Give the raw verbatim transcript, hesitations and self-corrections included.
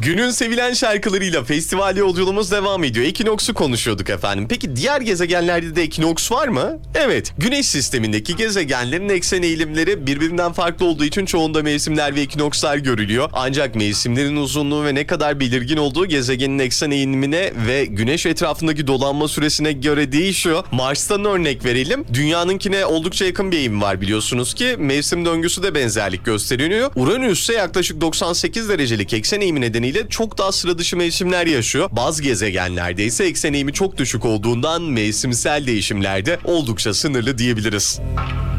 Günün sevilen şarkılarıyla festival yolculuğumuz devam ediyor. Ekinoks'u konuşuyorduk efendim. Peki diğer gezegenlerde de ekinoks var mı? Evet. Güneş sistemindeki gezegenlerin eksen eğilimleri birbirinden farklı olduğu için çoğunda mevsimler ve ekinokslar görülüyor. Ancak mevsimlerin uzunluğu ve ne kadar belirgin olduğu gezegenin eksen eğilimine ve güneş etrafındaki dolanma süresine göre değişiyor. Mars'tan örnek verelim. Dünyanınkine oldukça yakın bir eğimi var biliyorsunuz ki. Mevsim döngüsü de benzerlik gösteriyor. Uranüs ise yaklaşık doksan sekiz derecelik eksen eğimi nedeniyle çok daha sıra dışı mevsimler yaşıyor. Bazı gezegenlerde ise eksen eğimi çok düşük olduğundan mevsimsel değişimler de oldukça sınırlı diyebiliriz.